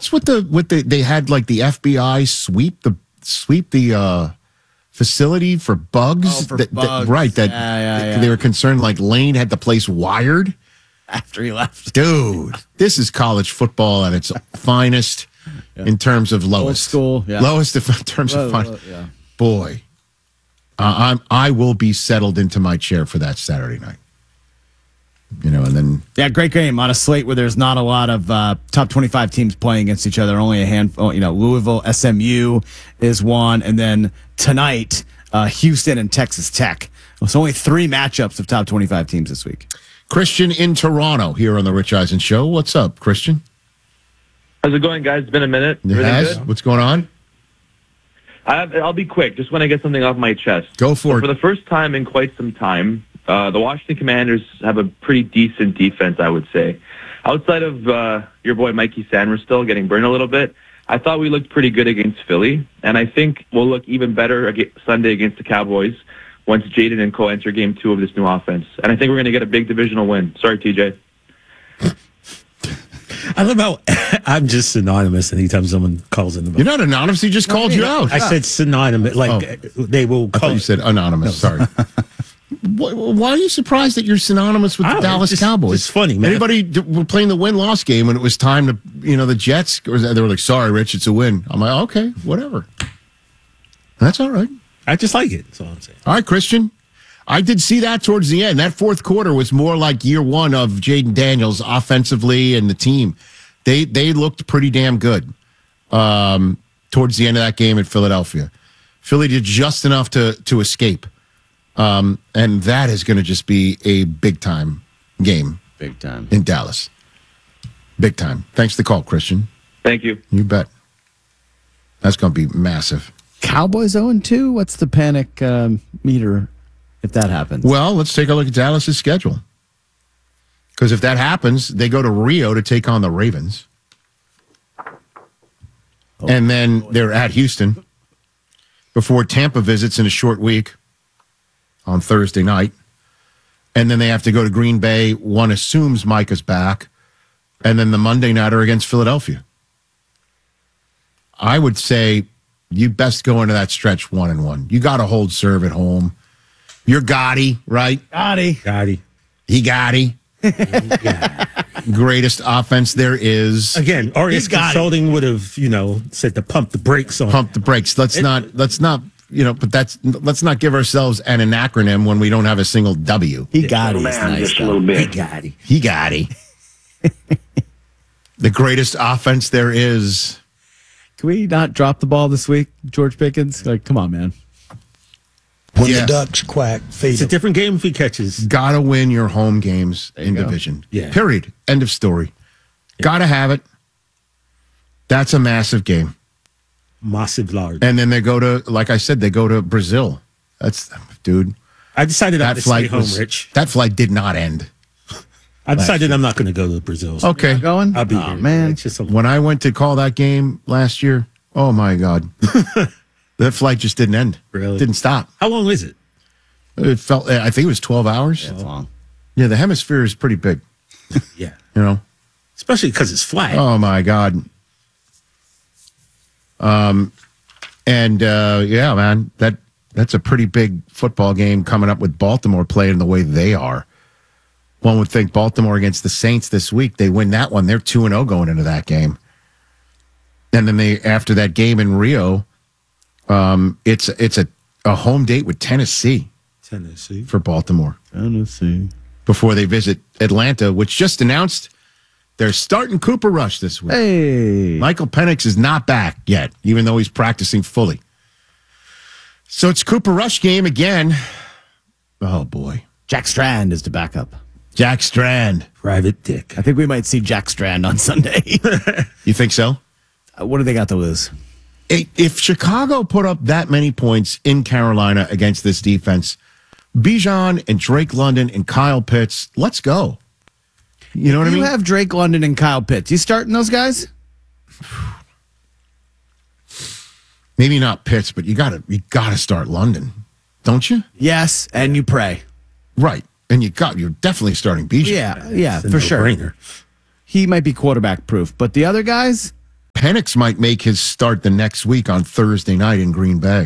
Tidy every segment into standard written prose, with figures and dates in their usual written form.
what's with the they had like the FBI sweep the facility for bugs. Bugs. Right. Yeah. They were concerned like Lane had the place wired after he left. Dude, this is college football at its finest in terms of lowest. Old school. Yeah. Lowest in terms of fun. Yeah. Boy, I will be settled into my chair for that Saturday night. And then... Yeah, great game on a slate where there's not a lot of top 25 teams playing against each other. Only a handful. Louisville, SMU is one. And then tonight, Houston and Texas Tech. It's only 3 matchups of top 25 teams this week. Christian in Toronto here on the Rich Eisen Show. What's up, Christian? How's it going, guys? It's been a minute. Good? What's going on? I'll be quick. Just want to get something off my chest. Go for it. For the first time in quite some time, the Washington Commanders have a pretty decent defense, I would say. Outside of your boy Mikey Sainristil getting burned a little bit, I thought we looked pretty good against Philly, and I think we'll look even better Sunday against the Cowboys once Jaden and Co enter Game 2 of this new offense. And I think we're going to get a big divisional win. Sorry, TJ. I love how I'm just synonymous anytime someone calls in the book. You're not anonymous. He just called you out. I said synonymous. They will call. I thought you said anonymous. No. Sorry. Why are you surprised that you're synonymous with the Dallas Cowboys? It's funny, man. Anybody were playing the win-loss game when it was time to, the Jets, or they were like, sorry, Rich, it's a win. I'm like, okay, whatever. That's all right. I just like it. That's all I'm saying. All right, Christian. I did see that towards the end. That fourth quarter was more like year one of Jaden Daniels offensively and the team. They looked pretty damn good towards the end of that game at Philadelphia. Philly did just enough to escape. And that is going to just be a big-time game. Big time. In Dallas. Big time. Thanks for the call, Christian. Thank you. You bet. That's going to be massive. Cowboys 0-2? What's the panic meter if that happens? Well, let's take a look at Dallas's schedule. Because if that happens, they go to Rio to take on the Ravens. And then they're at Houston before Tampa visits in a short week on Thursday night. And then they have to go to Green Bay. One assumes Micah's back. And then the Monday nighter against Philadelphia. I would say you best go into that stretch 1-1. You got to hold serve at home. You're Gotti, right? Gotti. He Gotti. Greatest offense there is. Again, Arias Consulting would have, said to pump the brakes on. Pump the brakes. Let's not, but let's not give ourselves an acronym when we don't have a single W. He got it. Nice, just a little bit. He got it. The greatest offense there is. Can we not drop the ball this week, George Pickens? Come on, man. When the ducks quack, feed It's a different game if he catches. Gotta win your home games in division. Yeah. Period. End of story. Yeah. Gotta have it. That's a massive game. Massive, large. And then they go to, like I said, they go to Brazil. Dude. I decided I'm going to stay home, Rich. That flight did not end. I decided I'm not going to go to Brazil. So okay. Going? I'll be here. Man. When I went to call that game last year, oh my God. That flight just didn't end. Really? Didn't stop. How long is it? I think it was 12 hours. That's long. Yeah, the hemisphere is pretty big. Yeah. Especially because it's flat. Oh my God. Yeah, man, that's a pretty big football game coming up with Baltimore playing the way they are. One would think Baltimore against the Saints this week, they win that one. They're 2-0 going into that game. And then after that game in Rio, it's a home date with Tennessee for Baltimore. Tennessee. Before they visit Atlanta, which just announced they're starting Cooper Rush this week. Hey. Michael Penix is not back yet, even though he's practicing fully. So it's Cooper Rush game again. Oh, boy. Jack Strand is the backup. Jack Strand. Private Dick. I think we might see Jack Strand on Sunday. You think so? What do they got to lose? If Chicago put up that many points in Carolina against this defense, Bijan and Drake London and Kyle Pitts, let's go. You know what I mean? You have Drake London and Kyle Pitts. You starting those guys? Maybe not Pitts, but you gotta start London, don't you? Yes, and you pray. Right. And you're definitely starting Bijan. Yeah, for sure. No-brainer. He might be quarterback proof, but the other guys, Penix might make his start the next week on Thursday night in Green Bay.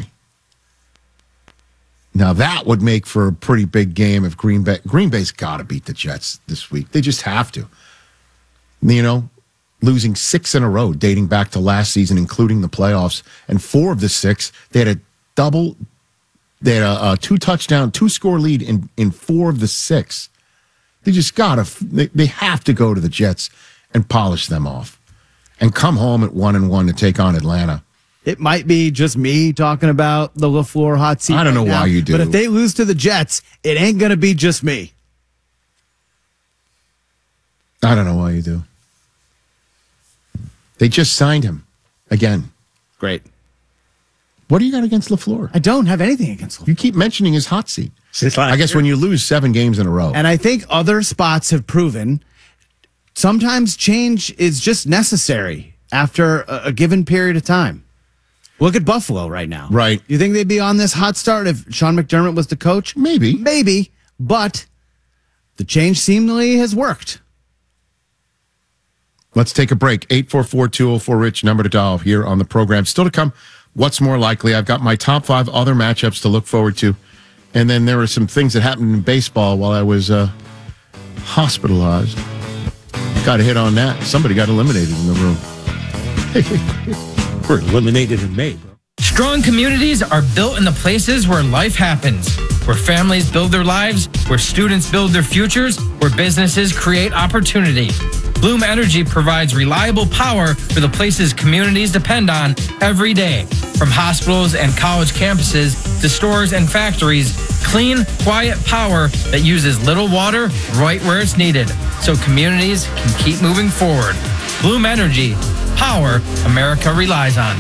Now, that would make for a pretty big game if Green Bay's got to beat the Jets this week. They just have to. You know, losing 6 in a row dating back to last season, including the playoffs. And 4 of the 6, they had a 2-touchdown, 2-score lead in 4 of the 6. They just they have to go to the Jets and polish them off and come home at 1-1 to take on Atlanta. It might be just me talking about the LaFleur hot seat. I don't know why you do. But if they lose to the Jets, it ain't going to be just me. I don't know why you do. They just signed him again. Great. What do you got against LaFleur? I don't have anything against LaFleur. You keep mentioning his hot seat. I guess when you lose 7 games in a row. And I think other spots have proven sometimes change is just necessary after a given period of time. Look at Buffalo right now. Right. You think they'd be on this hot start if Sean McDermott was the coach? Maybe. Maybe. But the change seemingly has worked. Let's take a break. 844-204-RICH, number to dial here on the program. Still to come, what's more likely? I've got my top 5 other matchups to look forward to. And then there were some things that happened in baseball while I was hospitalized. Got a hit on that. Somebody got eliminated in the room. We're eliminated in May, bro. Strong communities are built in the places where life happens, where families build their lives, where students build their futures, where businesses create opportunity. Bloom Energy provides reliable power for the places communities depend on every day. From hospitals and college campuses to stores and factories, clean, quiet power that uses little water right where it's needed, so communities can keep moving forward. Bloom Energy, power America relies on.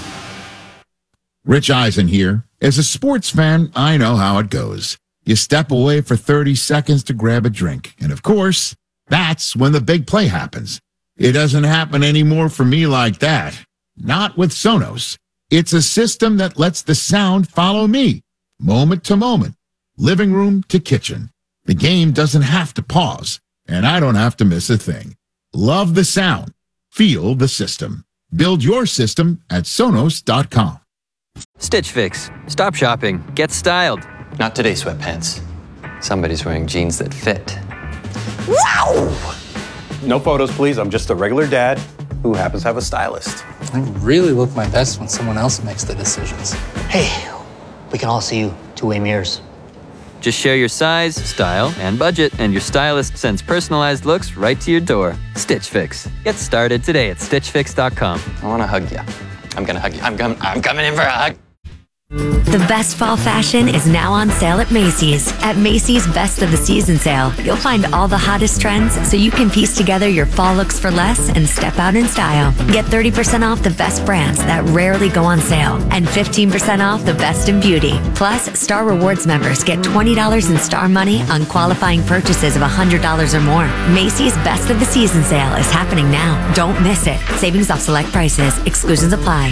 Rich Eisen here. As a sports fan, I know how it goes. You step away for 30 seconds to grab a drink. And of course, that's when the big play happens. It doesn't happen anymore for me like that. Not with Sonos. It's a system that lets the sound follow me, moment to moment, living room to kitchen. The game doesn't have to pause, and I don't have to miss a thing. Love the sound. Feel the system. Build your system at Sonos.com. Stitch Fix. Stop shopping. Get styled. Not today, sweatpants. Somebody's wearing jeans that fit. Wow! No photos, please. I'm just a regular dad who happens to have a stylist. I really look my best when someone else makes the decisions. Hey, we can all see you two-way mirrors. Just share your size, style, and budget, and your stylist sends personalized looks right to your door. Stitch Fix. Get started today at StitchFix.com. I want to hug you. I'm going to hug you. I'm coming in for a hug. The best fall fashion is now on sale at Macy's. At Macy's Best of the Season sale, you'll find all the hottest trends so you can piece together your fall looks for less and step out in style. Get 30% off the best brands that rarely go on sale and 15% off the best in beauty. Plus, Star Rewards members get $20 in Star Money on qualifying purchases of $100 or more. Macy's Best of the Season sale is happening now. Don't miss it. Savings off select prices. Exclusions apply.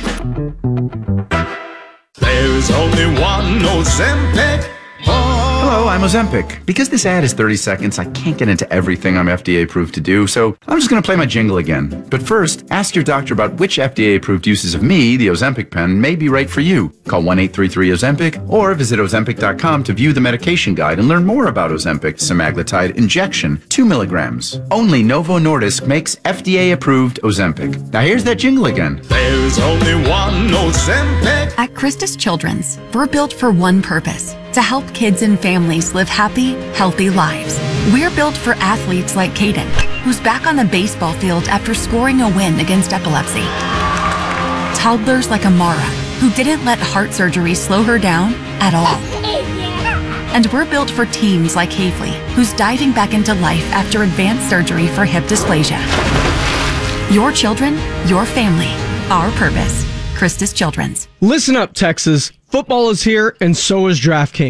There's only one Ozempic. Hello, I'm Ozempic. Because this ad is 30 seconds, I can't get into everything I'm FDA approved to do, so I'm just going to play my jingle again. But first, ask your doctor about which FDA approved uses of me, the Ozempic pen, may be right for you. Call 1-833-OZEMPIC or visit Ozempic.com to view the medication guide and learn more about Ozempic semaglutide injection, 2 milligrams. Only Novo Nordisk makes FDA approved Ozempic. Now here's that jingle again. There's only one Ozempic. At Christus Children's, we're built for one purpose: to help kids and families live happy, healthy lives. We're built for athletes like Caden, who's back on the baseball field after scoring a win against epilepsy. Toddlers like Amara, who didn't let heart surgery slow her down at all. And we're built for teens like Havely, who's diving back into life after advanced surgery for hip dysplasia. Your children, your family, our purpose. Christus Children's. Listen up, Texas. Football is here, and so is DraftKings.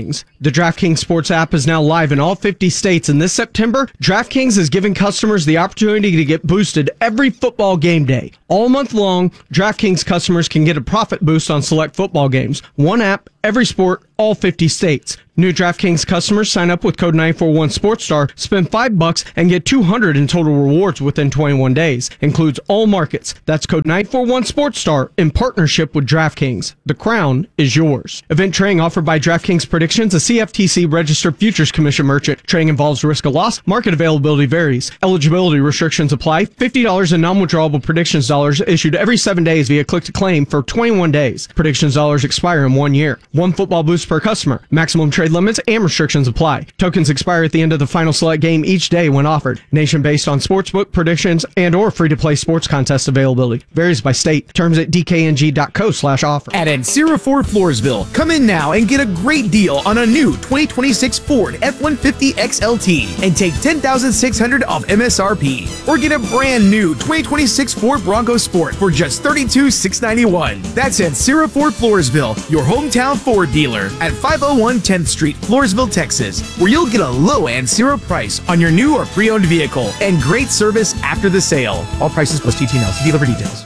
The DraftKings Sports app is now live in all 50 states, and this September, DraftKings is giving customers the opportunity to get boosted every football game day. All month long, DraftKings customers can get a profit boost on select football games. One app, every sport, all 50 states. New DraftKings customers sign up with code 941SportsStar, spend $5 and get $200 in total rewards within 21 days. Includes all markets. That's code 941SportsStar in partnership with DraftKings. The crown is yours. Event trading offered by DraftKings Predictions, a CFTC registered futures commission merchant. Trading involves risk of loss. Market availability varies. Eligibility restrictions apply. $50 in non-withdrawable predictions dollars issued every 7 days via click to claim for 21 days. Predictions dollars expire in 1 year. One football boost per customer. Maximum trade limits and restrictions apply. Tokens expire at the end of the final select game each day when offered. Nation based on sportsbook predictions and or free-to-play sports contest availability. Varies by state. Terms at dkng.co/offer. At Encira Ford Floresville, come in now and get a great deal on a new 2026 Ford F-150 XLT and take $10,600 off MSRP. Or get a brand new 2026 Ford Bronco Sport for just $32,691. That's Encira Ford Floresville, your hometown Ford dealer at 501 10th Street, Floresville, Texas, where you'll get a low and zero price on your new or pre-owned vehicle and great service after the sale. All prices plus TT&L. See dealer for details.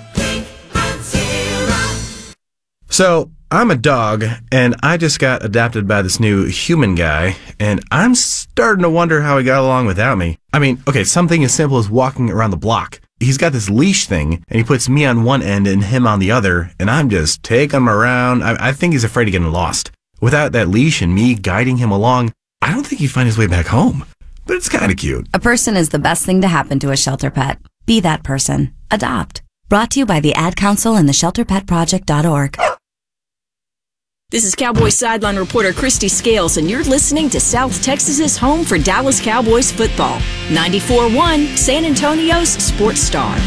So, I'm a dog, and I just got adopted by this new human guy, and I'm starting to wonder how he got along without me. I mean, okay, something as simple as walking around the block. He's got this leash thing, and he puts me on one end and him on the other, and I'm just taking him around. I think he's afraid of getting lost. Without that leash and me guiding him along, I don't think he'd find his way back home. But it's kind of cute. A person is the best thing to happen to a shelter pet. Be that person. Adopt. Brought to you by the Ad Council and the ShelterPetProject.org. This is Cowboys sideline reporter Christy Scales, and you're listening to South Texas's home for Dallas Cowboys football. 94.1, San Antonio's Sports Star.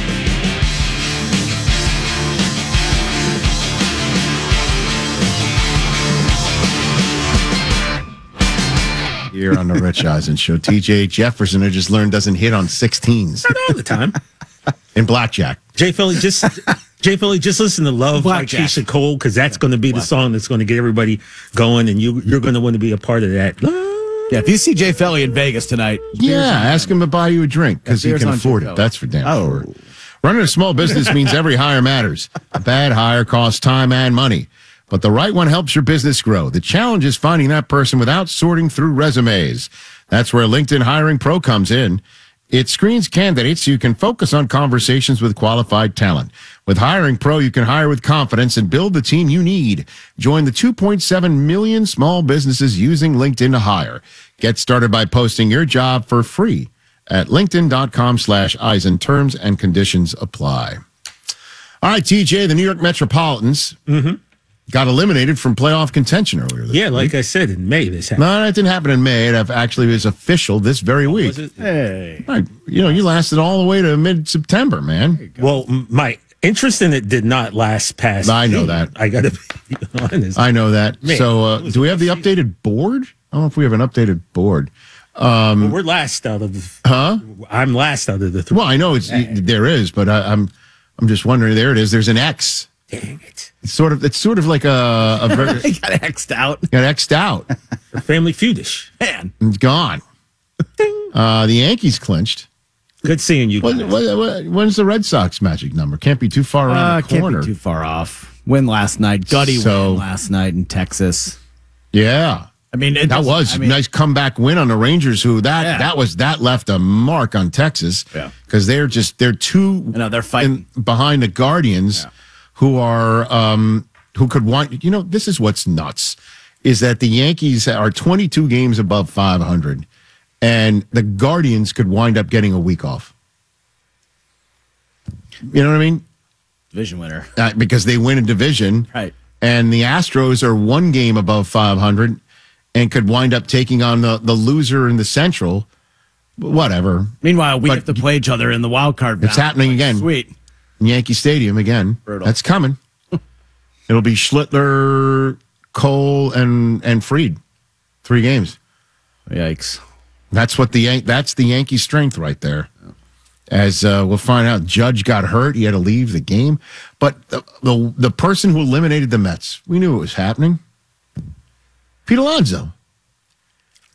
Here on the Rich Eisen Show, TJ Jefferson, I just learned, doesn't hit on 16s. Not all the time. In blackjack. Jay Philly, just listen to Love by Keisha Cole, because that's going to be the song that's going to get everybody going, and you're going to want to be a part of that. Yeah, if you see Jay Philly in Vegas tonight, ask him to buy you a drink, because he can afford it. That's for damn sure. Running a small business means every hire matters. A bad hire costs time and money, but the right one helps your business grow. The challenge is finding that person without sorting through resumes. That's where LinkedIn Hiring Pro comes in. It screens candidates so you can focus on conversations with qualified talent. With Hiring Pro, you can hire with confidence and build the team you need. Join the 2.7 million small businesses using LinkedIn to hire. Get started by posting your job for free at linkedin.com/Eisen. Terms and conditions apply. All right, TJ, the New York Metropolitans got eliminated from playoff contention earlier this week. Like I said, in May this happened. No, it didn't happen in May. It actually was official this very week. Hey. Right. You lasted all the way to mid-September, man. Well, my interest in it did not last past. I know June. that. I got to be honest. I know that. Man, so, do we have the updated board? I don't know if we have an updated board. Well, we're last out of the. Huh? I'm last out of the three. Well, I know there is, but I'm just wondering. There it is. There's an X. Dang it! It's sort of like a very, He got X'd out. got X'd out. Family Feudish. Man. It's gone. The Yankees clinched. Good seeing you guys. When's the Red Sox magic number? Can't be too far around the corner. Can't be too far off. Win last night. Gutty win last night in Texas. Yeah. I mean, that was a nice comeback win on the Rangers. That left a mark on Texas. Yeah. Because they're two. They're fighting behind the Guardians, who are who could want. This is what's nuts, is that the Yankees are 22 games above 500, and the Guardians could wind up getting a week off. You know what I mean? Division winner. Because they win a division, right? And the Astros are 1 game above 500. And could wind up taking on the loser in the Central. Whatever. Meanwhile, we have to play each other in the wild card. It's happening again. Sweet. In Yankee Stadium again. Brutal. That's coming. It'll be Schlittler, Cole, and Fried. 3 games. Yikes. That's the Yankee strength right there. As we'll find out, Judge got hurt. He had to leave the game. But the person who eliminated the Mets, we knew it was happening. Pete Alonso.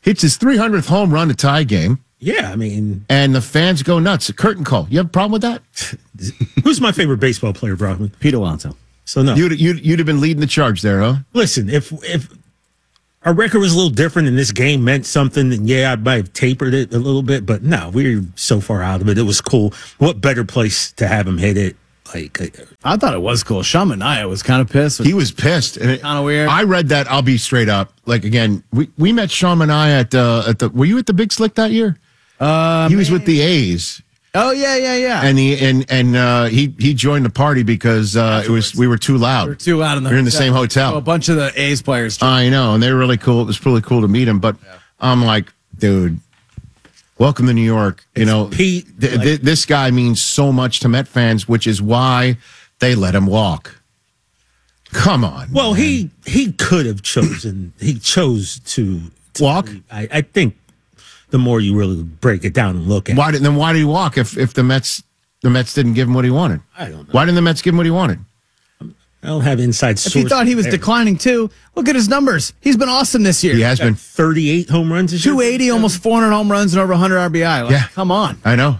hits his 300th home run to tie game. Yeah, I mean, and the fans go nuts. A curtain call. You have a problem with that? Who's my favorite baseball player, Brockman? Pete Alonso. So no, you'd have been leading the charge there, huh? Listen, if our record was a little different and this game meant something, then yeah, I might have tapered it a little bit. But no, we were so far out of it. It was cool. What better place to have him hit it? Like, I thought it was cool. Sean Manaea was kind of pissed. He was pissed. Kind of weird. I read that. I'll be straight up. Like, again, we met Sean Manaea at the. Were you at the Big Slick that year? He was with the A's. Oh yeah. And he joined the party because we were too loud. We were too loud in the. We were in the same hotel. So a bunch of the A's players. I know, and they were really cool. It was really cool to meet him. But I'm like, dude, welcome to New York. Pete. This guy means so much to Met fans, which is why they let him walk. Come on. Well, man. he could have chosen. He chose to walk. I think. The more you really break it down and look at why did he walk if the Mets didn't give him what he wanted? I don't know. Why didn't the Mets give him what he wanted? I don't have inside source. If he thought he was declining too, look at his numbers. He's been awesome this year. He has been 38 home runs this year. 280, almost 400 home runs and over 100 RBI. Like, come on. I know.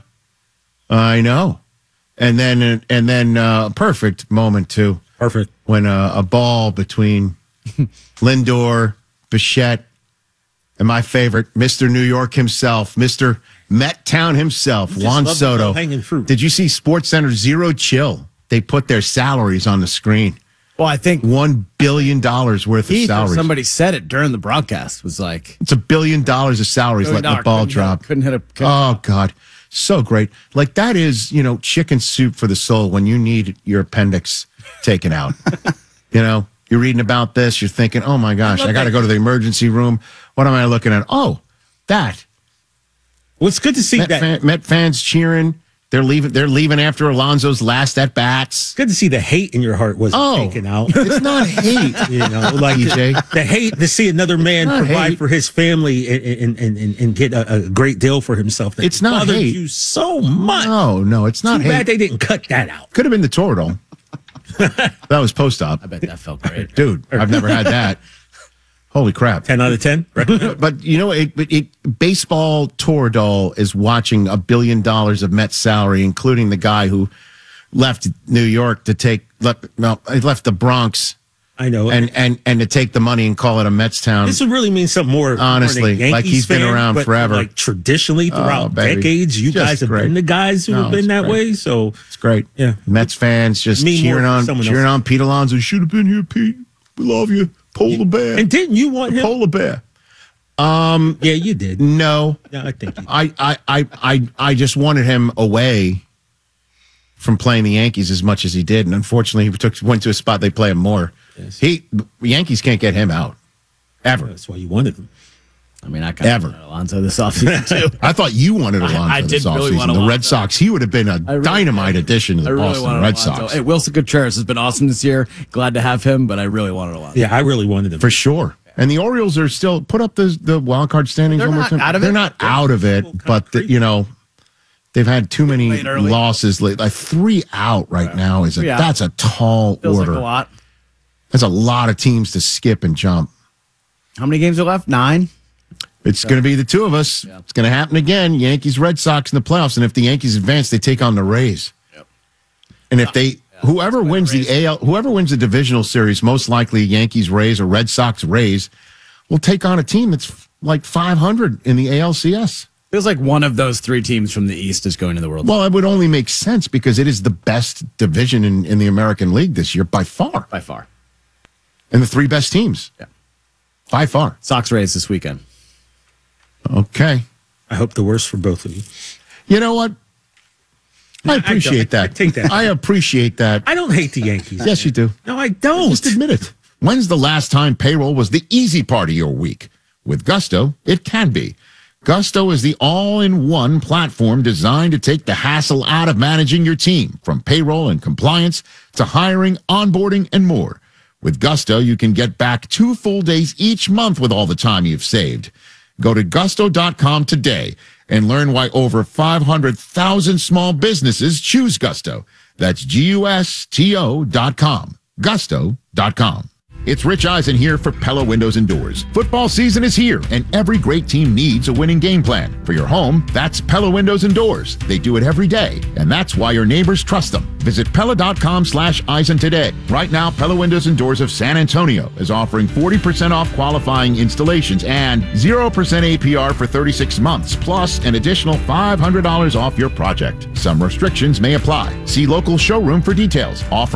And then perfect moment too. Perfect when a ball between Lindor, Bichette. And my favorite, Mr. New York himself, Mr. Met Town himself, Juan Soto. Did you see SportsCenter Zero Chill? They put their salaries on the screen. Well, I think $1 billion worth of salaries. Somebody said it during the broadcast. Was like, it's $1 billion of salaries letting the ball drop. Couldn't hit a. Oh God, so great! Like that is chicken soup for the soul when you need your appendix taken out. You're reading about this. You're thinking, oh my gosh, I got to go to the emergency room. What am I looking at? Oh, that. Well, it's good to see Met fans cheering. They're leaving after Alonso's last at bats. Good to see the hate in your heart wasn't taken out. It's not hate, like the hate to see another man provide for his family and get a great deal for himself. It's not bothered hate. You so much. No, it's not Too hate. bad they didn't cut that out. Could have been the Toradol. That was post-op. I bet that felt great. Dude, I've never had that. Holy crap. 10 out of 10? But, baseball Toradol is watching $1 billion of Mets salary, including the guy who left New York he left the Bronx. I know. And to take the money and call it a Mets town. This would really mean something more. Honestly, like he's been around forever. Like traditionally throughout decades, you guys have been the guys who have been that way. So it's great. Yeah. Mets fans just cheering on Pete Alonso. Should have been here, Pete. We love you. Polar bear. And didn't you want him? Polar bear. Yeah, you did. No. Yeah, I think you did. I just wanted him away from playing the Yankees as much as he did, and unfortunately, he went to a spot they play him more. Yes. Yankees can't get him out ever. That's why you wanted him. I mean, I kind of wanted Alonso this offseason too. I thought you wanted Alonso this offseason. The Red Sox, he would have been a dynamite addition to the Boston Red Sox. Hey, Wilson Contreras has been awesome this year. Glad to have him, but I really wanted Alonso. Yeah, I really wanted him for sure. And the Orioles are still put up the wild card standings. They're not out of it. They're not out of it, but they've had too many losses. Like 3 out right now that's a tall Feels order. Like a lot. That's a lot of teams to skip and jump. How many games are left? 9. It's going to be the two of us. Yeah. It's going to happen again. Yankees, Red Sox in the playoffs, and if the Yankees advance, they take on the Rays. Yep. And if whoever wins the divisional series, most likely Yankees, Rays, or Red Sox, Rays, will take on a team that's like 500 in the ALCS. Feels like one of those 3 teams from the East is going to the World Series. Well, it would only make sense because it is the best division in the American League this year by far. By far. And the 3 best teams. Yeah. By far. Sox Rays this weekend. Okay. I hope the worst for both of you. You know what? I appreciate that. I take that. I appreciate that. I don't hate the Yankees. Yes, you do. No, I don't. Just admit it. When's the last time payroll was the easy part of your week? With Gusto, it can be. Gusto is the all-in-one platform designed to take the hassle out of managing your team, from payroll and compliance to hiring, onboarding, and more. With Gusto, you can get back 2 full days each month with all the time you've saved. Go to gusto.com today and learn why over 500,000 small businesses choose Gusto. That's GUSTO.com. Gusto.com. It's Rich Eisen here for Pella Windows and Doors. Football season is here, and every great team needs a winning game plan. For your home, that's Pella Windows and Doors. They do it every day, and that's why your neighbors trust them. Visit Pella.com/Eisen today. Right now, Pella Windows and Doors of San Antonio is offering 40% off qualifying installations and 0% APR for 36 months, plus an additional $500 off your project. Some restrictions may apply. See local showroom for details. Offer